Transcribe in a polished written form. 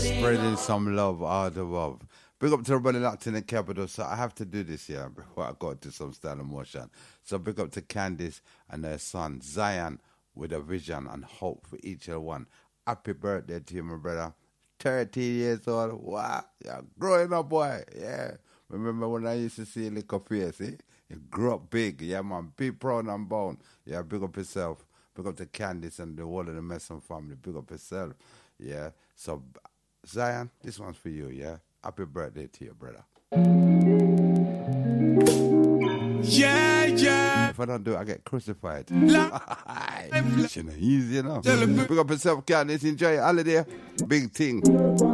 Spreading some love out above. Big up to everybody locked in the capital. So I have to do this here before I go to some style of motion. So big up to Candice and her son Zion with a vision and hope for each and one. Happy birthday to you, my brother. 13 years old. Wow. You're growing up, boy. Yeah. Remember when I used to see a little face, eh? You grew up big. Yeah, man. Be proud and bound. Yeah, big up yourself. Big up to Candice and the whole of the Messon family. Big up yourself. Yeah. So, Zion, this one's for you, yeah? Happy birthday to you, brother. Yeah, yeah. If I don't do it, I get crucified. It's not easy, you know. Big up yourself, Candice. Enjoy your holiday. Big thing.